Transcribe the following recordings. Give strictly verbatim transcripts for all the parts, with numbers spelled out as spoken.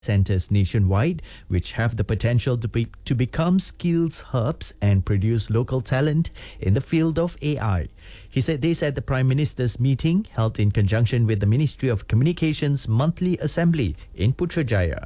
centers nationwide, which have the potential to, be, to become skills hubs and produce local talent in the field of A I. He said this at the Prime Minister's meeting held in conjunction with the Ministry of Communications monthly assembly in Putrajaya.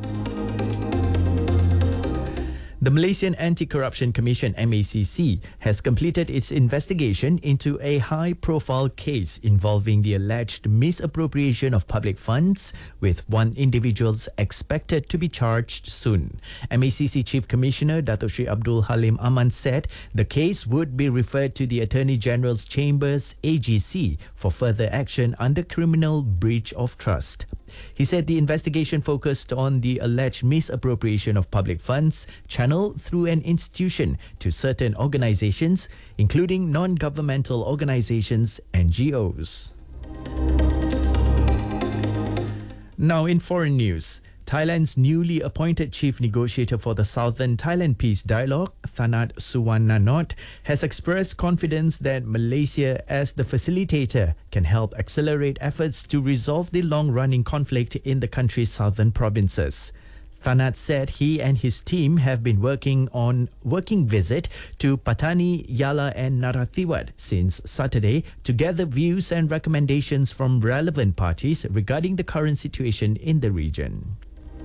The Malaysian Anti-Corruption Commission M A C C has completed its investigation into a high-profile case involving the alleged misappropriation of public funds, with one individual expected to be charged soon. M A C C Chief Commissioner Dato Sri Abdul Halim Aman said the case would be referred to the Attorney General's Chambers A G C for further action under criminal breach of trust. He said the investigation focused on the alleged misappropriation of public funds channeled through an institution to certain organizations, including non-governmental organizations, N G Os. Now in foreign news, Thailand's newly appointed chief negotiator for the Southern Thailand Peace Dialogue, Thanat Suwarnanot, has expressed confidence that Malaysia, as the facilitator, can help accelerate efforts to resolve the long-running conflict in the country's southern provinces. Thanat said he and his team have been working on working visit to Patani, Yala and Narathiwat since Saturday to gather views and recommendations from relevant parties regarding the current situation in the region.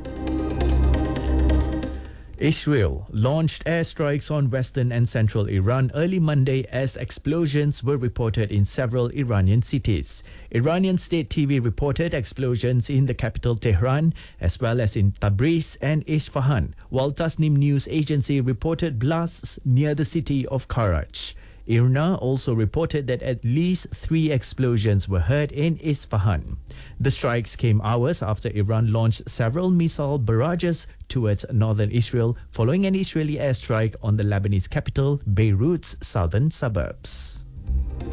Israel launched airstrikes on western and central Iran early Monday as explosions were reported in several Iranian cities. Iranian state T V reported explosions in the capital Tehran as well as in Tabriz and Isfahan, while Tasnim news agency reported blasts near the city of Karaj. I R N A also reported that at least three explosions were heard in Isfahan. The strikes came hours after Iran launched several missile barrages towards northern Israel following an Israeli airstrike on the Lebanese capital, Beirut's southern suburbs.